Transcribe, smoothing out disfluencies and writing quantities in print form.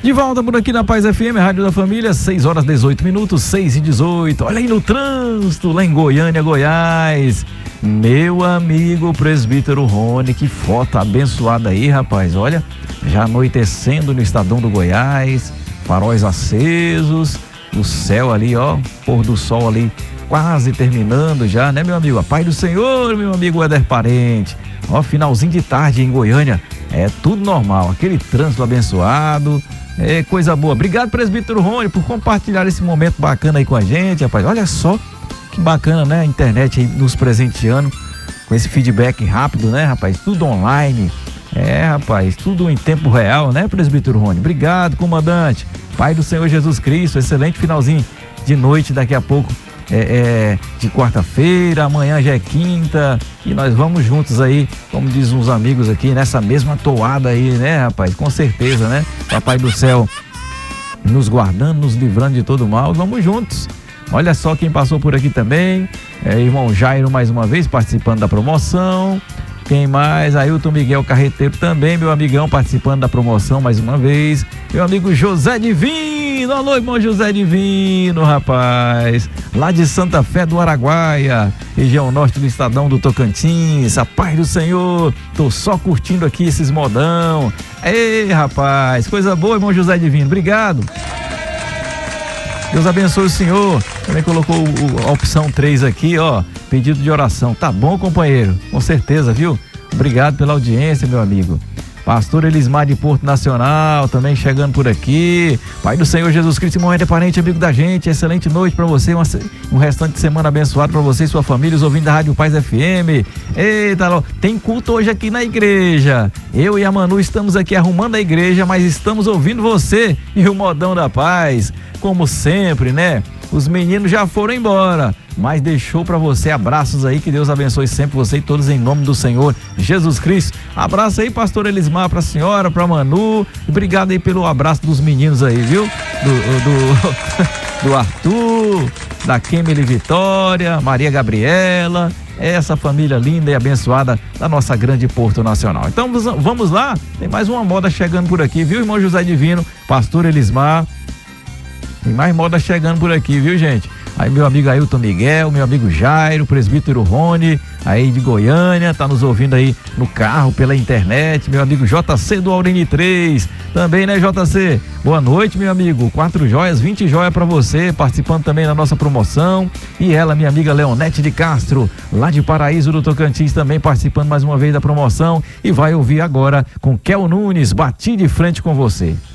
De volta por aqui na Paz FM, Rádio da Família, 6 horas 18 minutos, 6h18. Olha aí no trânsito, lá em Goiânia, Goiás. Meu amigo presbítero Rony, que foto abençoada aí, rapaz. Olha, já anoitecendo no estadão do Goiás, faróis acesos, o céu ali, ó, pôr do sol ali, quase terminando já, né, meu amigo? A paz do Senhor, meu amigo Éder Parente. Ó, finalzinho de tarde em Goiânia, é tudo normal, aquele trânsito abençoado. É coisa boa. Obrigado, presbítero Rony, por compartilhar esse momento bacana aí com a gente, rapaz. Olha só que bacana, né? A internet aí nos presenteando com esse feedback rápido, né, rapaz? Tudo online. É, rapaz, tudo em tempo real, né, presbítero Rony? Obrigado, comandante. Pai do Senhor Jesus Cristo, excelente finalzinho de noite daqui a pouco. De quarta-feira, amanhã já é quinta e nós vamos juntos aí, como diz uns amigos aqui, nessa mesma toada aí, né, rapaz? Com certeza, né? Papai do céu nos guardando, nos livrando de todo mal, vamos juntos. Olha só quem passou por aqui também, irmão Jairo mais uma vez participando da promoção. Quem mais? Ailton Miguel Carreteiro também, meu amigão, participando da promoção mais uma vez. Meu amigo José Divino, alô, irmão José Divino, rapaz, lá de Santa Fé do Araguaia, região norte do estadão do Tocantins. A paz do Senhor, tô só curtindo aqui esses modão. Ei, rapaz, coisa boa, irmão José Divino, obrigado. Deus abençoe o senhor. Também colocou a opção 3 aqui, ó, pedido de oração. Tá bom, companheiro? Com certeza, viu? Obrigado pela audiência, meu amigo. Pastor Elismar de Porto Nacional, também chegando por aqui. Pai do Senhor Jesus Cristo, irmão Éder Parente, amigo da gente. Excelente noite pra você, um restante de semana abençoado pra você e sua família, os ouvintes da Rádio Paz FM. Eita, tem culto hoje aqui na igreja. Eu e a Manu estamos aqui arrumando a igreja, mas estamos ouvindo você e o Modão da Paz. Como sempre, né? Os meninos já foram embora, mas deixou para você abraços aí, que Deus abençoe sempre você e todos em nome do Senhor Jesus Cristo. Abraço aí, pastor Elismar, pra senhora, pra Manu, obrigado aí pelo abraço dos meninos aí, viu? Do Arthur, da Kemily Vitória, Maria Gabriela, essa família linda e abençoada da nossa grande Porto Nacional. Então vamos lá, tem mais uma moda chegando por aqui, viu, irmão José Divino, pastor Elismar? Tem mais moda chegando por aqui, viu, gente? Aí meu amigo Ailton Miguel, meu amigo Jairo, presbítero Rony, aí de Goiânia, tá nos ouvindo aí no carro, pela internet, meu amigo JC do Aurine 3, também, né, JC? Boa noite, meu amigo, 4 joias, 20 joias pra você, participando também da nossa promoção. E ela, minha amiga Leonete de Castro, lá de Paraíso do Tocantins, também participando mais uma vez da promoção, e vai ouvir agora com Kel Nunes, Bati de Frente com Você.